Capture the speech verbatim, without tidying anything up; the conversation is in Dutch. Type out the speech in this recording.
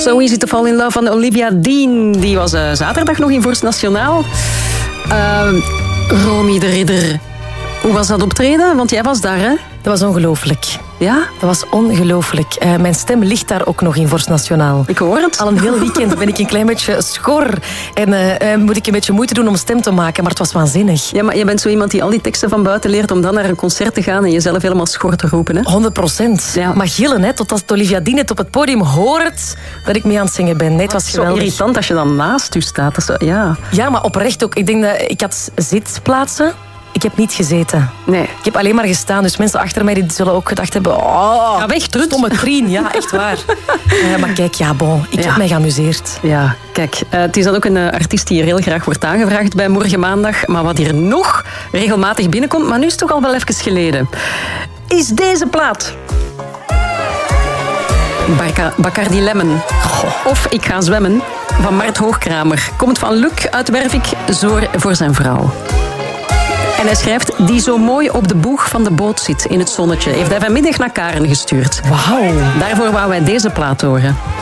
So Easy to Fall in Love van Olivia Dean. Die was uh, zaterdag nog in Vorst Nationaal. Uh, Romy de Ridder. Hoe was dat optreden? Want jij was daar, hè? Dat was ongelooflijk. Ja? Dat was ongelooflijk. Uh, mijn stem ligt daar ook nog in Vorst Nationaal. Ik hoor het. Al een heel weekend ben ik een klein beetje schor. En uh, uh, moet ik een beetje moeite doen om stem te maken. Maar het was waanzinnig. Ja, maar je bent zo iemand die al die teksten van buiten leert om dan naar een concert te gaan en jezelf helemaal schor te roepen, hè? honderd procent. Ja. Maar gillen, hè, totdat Olivia Dean het op het podium hoort dat ik mee aan het zingen ben. Nee, het was zo geweldig. Irritant als je dan naast u staat. Dat is, ja. ja, maar oprecht ook. Ik denk dat ik had zitplaatsen. Ik heb niet gezeten. Nee. Ik heb alleen maar gestaan. Dus mensen achter mij die zullen ook gedacht hebben... Oh, ja, weg, trut. Stomme trien. Ja, echt waar. uh, maar kijk, ja, bon. Ik ja. heb mij geamuseerd. Ja, kijk. Uh, het is dan ook een uh, artiest die hier heel graag wordt aangevraagd bij Morgen Maandag. Maar wat hier nog regelmatig binnenkomt, maar nu is het toch al wel even geleden, is deze plaat. Baca- Bacardi Lemon. Of Ik ga zwemmen van Mart Hoogkramer. Komt van Luc uit Wervik, Zoor voor zijn vrouw. En hij schrijft, die zo mooi op de boeg van de boot zit in het zonnetje. Heeft hij vanmiddag naar Karen gestuurd. Wauw. Daarvoor wou wij deze plaat horen.